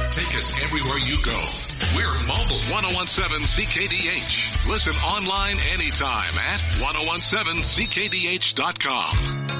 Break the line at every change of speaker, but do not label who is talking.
Take us everywhere you go. We're mobile. 1017 CKDH. Listen online anytime at 1017CKDH.com.